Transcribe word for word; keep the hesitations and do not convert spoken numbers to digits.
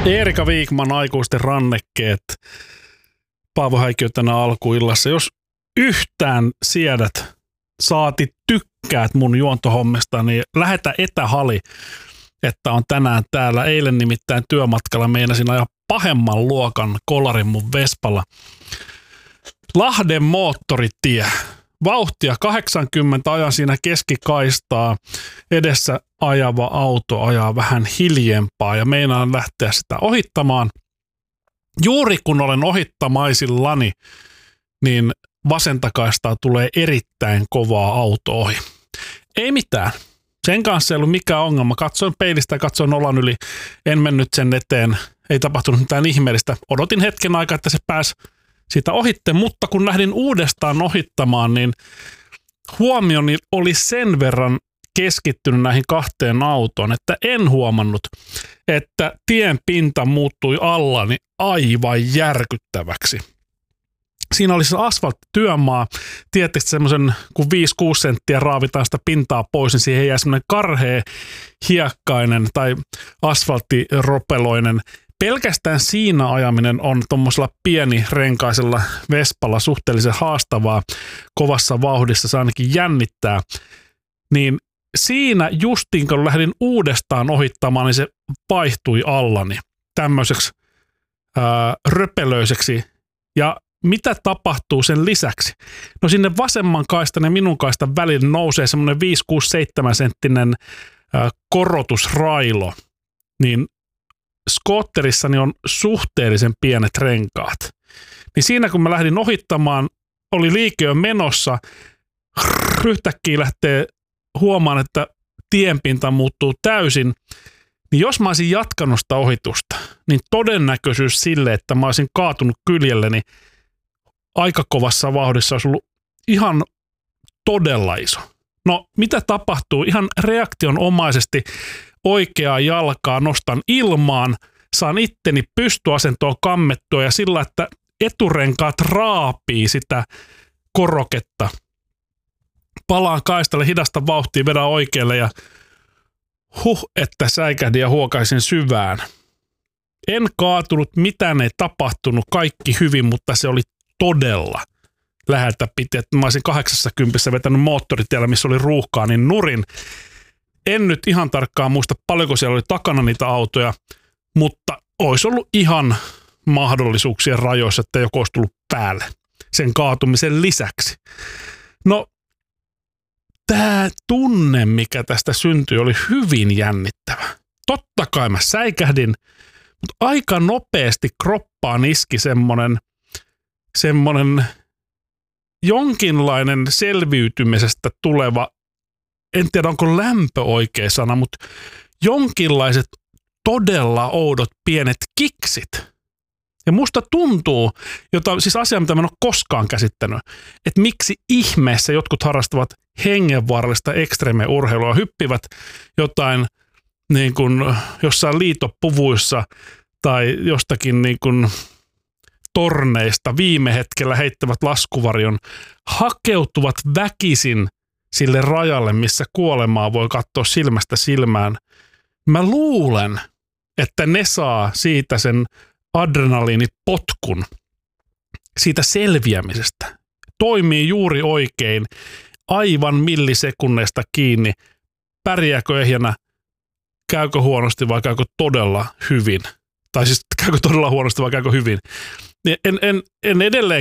Eerika Viikman, aikuisten rannekkeet. Paavo Häikkiö tänä alkuillassa. Jos yhtään siedät, saati tykkäät mun juontohommista, niin lähetä etähali, että on tänään täällä. Eilen nimittäin työmatkalla meinasin ajaa pahemman luokan kolarin mun Vespalla. Lahden moottoritie. Vauhtia kahdeksankymmentä, ajan siinä keskikaistaa. Edessä ajava auto ajaa vähän hiljempaa ja meinaan lähteä sitä ohittamaan. Juuri kun olen ohittamaisilani, niin vasentakaistaa tulee erittäin kovaa auto ohi. Ei mitään. Sen kanssa ei ollut mikään ongelma. Katsoin peilistä ja katsoin olan yli. En mennyt sen eteen. Ei tapahtunut mitään ihmeellistä. Odotin hetken aikaa, että se pääsi siitä ohitte, mutta kun lähdin uudestaan ohittamaan, niin huomioni oli sen verran keskittynyt näihin kahteen autoon, että en huomannut, että tien pinta muuttui allani aivan järkyttäväksi. Siinä oli se asfalttityömaa, tietysti semmoisen, kun viisi kuusi senttiä raavitaan sitä pintaa pois, niin siihen jää semmoinen karhea, hiekkainen tai asfalttiropeloinen. Pelkästään siinä ajaminen on tuommoisella pienirenkaisella Vespalla suhteellisen haastavaa, kovassa vauhdissa se ainakin jännittää. Niin siinä justiin kun lähdin uudestaan ohittamaan, niin se vaihtui allani tämmöiseksi ää, röpelöiseksi. Ja mitä tapahtuu sen lisäksi? No sinne vasemman kaistan ja minun kaistan välillä nousee semmoinen viisi kuusi seitsemän senttinen ää, korotusrailo, niin skootterissani on suhteellisen pienet renkaat. Niin siinä kun mä lähdin ohittamaan, oli liike jo menossa, yhtäkkiä lähtee huomaan, että tienpinta muuttuu täysin, niin jos mä olisin jatkanut sitä ohitusta, niin todennäköisyys sille, että mä olisin kaatunut kyljelleni aika kovassa vauhdissa olisi ollut ihan todella iso. No mitä tapahtuu? Ihan reaktionomaisesti oikeaa jalkaa nostan ilmaan, saan itteni pystyasentoon kammettua ja sillä, että eturenkaat raapii sitä koroketta. Palaan kaistalle, hidasta vauhtia, vedän oikealle ja huh, että säikähdin ja huokaisin syvään. En kaatunut, mitään ei tapahtunut, kaikki hyvin, mutta se oli todella läheltä piti, että mä olisin kahdeksassa vetänyt moottoritiellä, missä oli ruuhkaa, niin nurin. En nyt ihan tarkkaan muista, paljonko siellä oli takana niitä autoja, mutta olisi ollut ihan mahdollisuuksien rajoissa, että joku olisi tullut päälle sen kaatumisen lisäksi. No, tämä tunne, mikä tästä syntyi, oli hyvin jännittävä. Totta kai mä säikähdin, mutta aika nopeasti kroppaan iski semmoinen, semmoinen jonkinlainen selviytymisestä tuleva, en tiedä onko lämpö oikea sana, mutta jonkinlaiset todella oudot pienet kiksit. Ja musta tuntuu, jota, siis asia, mitä mä en ole koskaan käsittänyt, että miksi ihmeessä jotkut harrastavat hengenvaarallista ekstreeme-urheilua, hyppivät jotain niin kuin jossain liitopuvuissa tai jostakin niin kuin torneista viime hetkellä heittävät laskuvarjon, hakeutuvat väkisin sille rajalle, missä kuolemaa voi katsoa silmästä silmään. Mä luulen, että ne saa siitä sen adrenaliinipotkun, siitä selviämisestä. Toimii juuri oikein, aivan millisekunneista kiinni. Pärjääkö ehjänä, käykö huonosti vai käykö todella hyvin? Tai siis käykö todella huonosti vai käykö hyvin? En, en, en edelleen